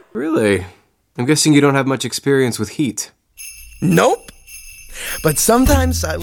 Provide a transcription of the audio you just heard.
Really? I'm guessing you don't have much experience with heat. Nope. But sometimes